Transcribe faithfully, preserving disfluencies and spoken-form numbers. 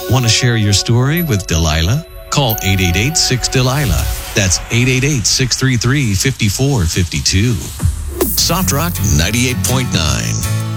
Want to share your story with Delilah? Call eight eight eight, six, Delilah. That's eight eight eight, six three three, five four five two. Soft Rock ninety-eight point nine.